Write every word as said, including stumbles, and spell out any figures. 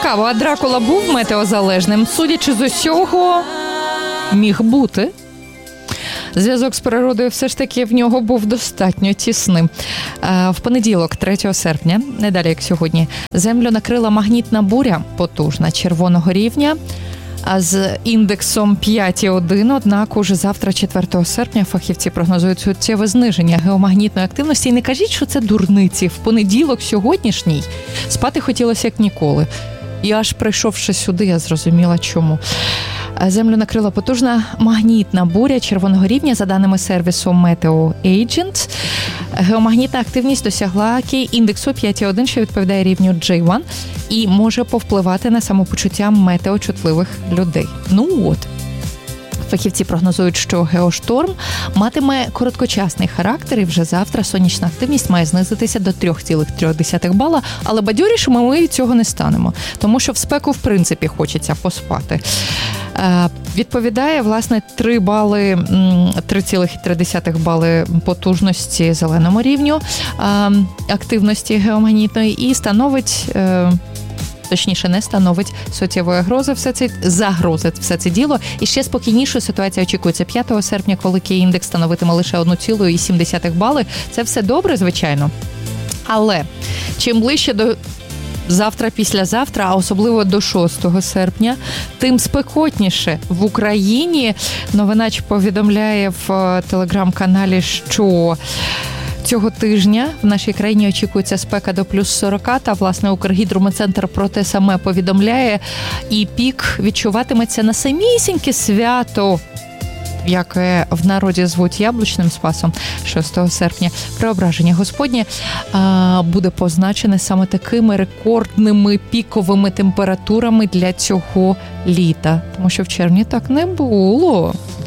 Цікаво, а Дракула був метеозалежним? Судячи з усього, міг бути. Зв'язок з природою все ж таки в нього був достатньо тісним. В понеділок, третього серпня, не далі як сьогодні, землю накрила магнітна буря, потужна, червоного рівня, з індексом п'ять цілих один, однак уже завтра, четвертого серпня, фахівці прогнозують суттєве зниження геомагнітної активності. І не кажіть, що це дурниці. В понеділок сьогоднішній спати хотілося як ніколи. І аж прийшовши сюди, я зрозуміла, чому. Землю накрила потужна магнітна буря червоного рівня, за даними сервісу Meteo Agent. Геомагнітна активність досягла індексу п'ять цілих один, що відповідає рівню джей один, і може повпливати на самопочуття метеочутливих людей. Ну от. Фахівці прогнозують, що геошторм матиме короткочасний характер, і вже завтра сонячна активність має знизитися до три цілих три бала, але бадьорішими ми від цього не станемо, тому що в спеку, в принципі, хочеться поспати. Е, відповідає, власне, три бали, три цілих три бали потужності зеленому рівню е, активності геомагнітної і становить... Е, точніше, не становить суттєвої грози все це, загрози все це діло. І ще спокійнішою ситуація очікується п'ятого серпня, коли Кей-індекс становитиме лише один цілих сім бали. Це все добре, звичайно. Але чим ближче до завтра, післязавтра, а особливо до шостого серпня, тим спекотніше в Україні. Новина повідомляє в телеграм-каналі, що цього тижня в нашій країні очікується спека до плюс сорок, та, власне, Укргідрометцентр про те саме повідомляє, і пік відчуватиметься на самісіньке свято, яке в народі звуть Яблучним Спасом, шостого серпня. Преображення Господнє буде позначене саме такими рекордними піковими температурами для цього літа. Тому що в червні так не було.